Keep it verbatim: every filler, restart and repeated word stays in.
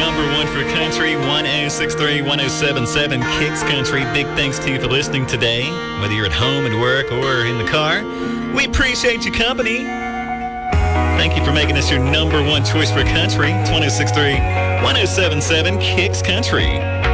number one for country, one oh six three, one oh seven seven, Kicks Country. Big thanks to you for listening today, whether you're at home, at work, or in the car. We appreciate your company. Thank you for making us your number one choice for country. one oh six three, one oh seven seven, Kicks Country.